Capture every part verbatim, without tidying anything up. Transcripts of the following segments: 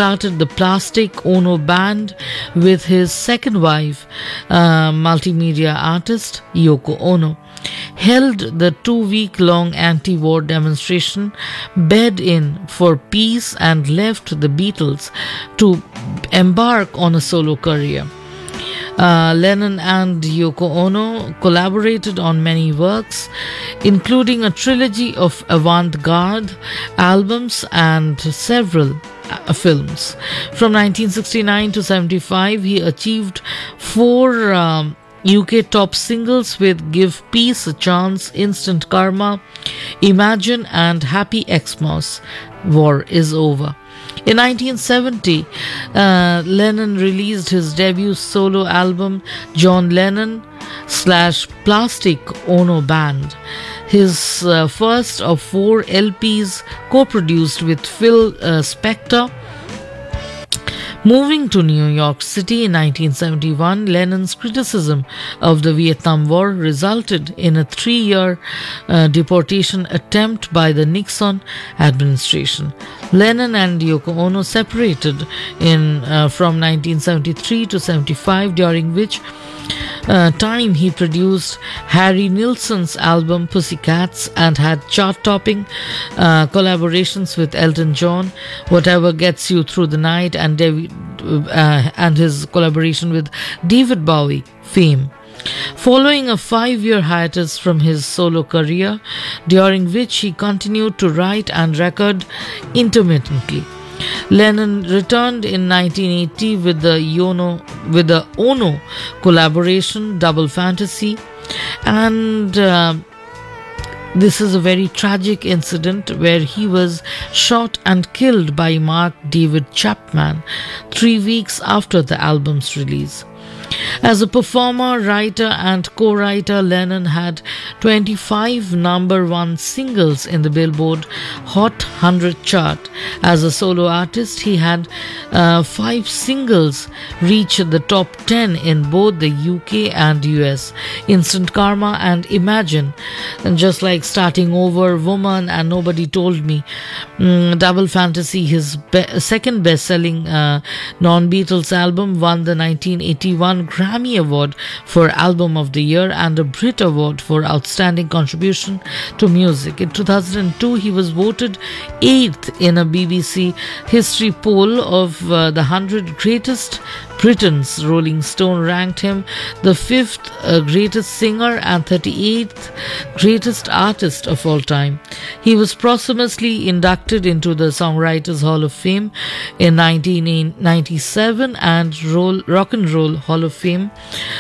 started the Plastic Ono Band with his second wife, uh, multimedia artist Yoko Ono. Held the two-week-long anti-war demonstration Bed In for Peace and left the Beatles to embark on a solo career. Uh, Lennon and Yoko Ono collaborated on many works, including a trilogy of avant-garde albums and several uh, films. From nineteen sixty-nine to seventy-five, he achieved four um, U K top singles with Give Peace a Chance, Instant Karma, Imagine and Happy Xmas, War is Over. In nineteen seventy, uh, Lennon released his debut solo album, John Lennon slash Plastic Ono Band, his uh, first of four L Ps co-produced with Phil uh, Spector. Moving to New York City in nineteen seventy-one, Lennon's criticism of the Vietnam War resulted in a three-year uh, deportation attempt by the Nixon administration. Lennon and Yoko Ono separated in uh, from nineteen seventy-three to seventy-five, during which uh, time he produced Harry Nilsson's album Pussycats and had chart-topping uh, collaborations with Elton John, Whatever Gets You Through the Night, and David, uh, and his collaboration with David Bowie, Fame. Following a five-year hiatus from his solo career, during which he continued to write and record intermittently, Lennon returned in nineteen eighty with the Yono, with the Ono collaboration Double Fantasy, and uh, this is a very tragic incident where he was shot and killed by Mark David Chapman three weeks after the album's release. As a performer, writer and co-writer, Lennon had twenty-five number one singles in the Billboard Hot one hundred chart. As a solo artist, he had uh, five singles reach the top ten in both the U K and U S. Instant Karma and Imagine, and just like Starting Over, Woman and Nobody Told Me. Mm, Double Fantasy, his be- second best-selling uh, non-Beatles album, won the nineteen eighty-one Grammy Award for Album of the Year and a Brit Award for Outstanding Contribution to Music. In two thousand two, he was voted eighth in a B B C history poll of uh, the one hundred greatest Britons. Rolling Stone ranked him the fifth uh, greatest singer and thirty-eighth greatest artist of all time. He was posthumously inducted into the Songwriters Hall of Fame in nineteen ninety-seven and Roll, Rock and Roll Hall of Fame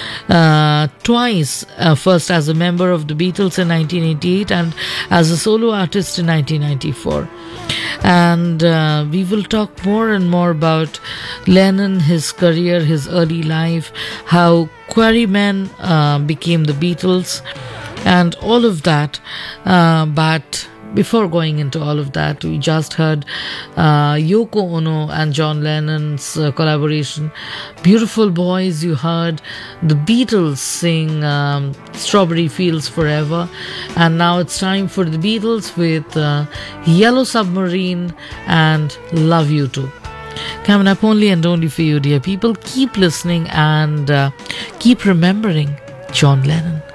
uh, twice, uh, first as a member of the Beatles in nineteen eighty-eight and as a solo artist in nineteen ninety-four. And uh, we will talk more and more about Lennon, his career, his early life, how Quarrymen uh, became the Beatles, and all of that. Uh, but before going into all of that, we just heard uh, Yoko Ono and John Lennon's uh, collaboration, Beautiful Boys. You heard the Beatles sing um, Strawberry Fields Forever. And now it's time for the Beatles with uh, Yellow Submarine and Love You Too. Coming up only and only for you, dear people. Keep listening and uh, keep remembering John Lennon.